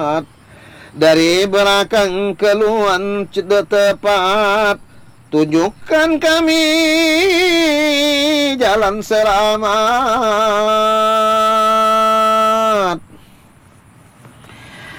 Dari belakang keluhan sudah tepat, tunjukkan kami jalan selamat.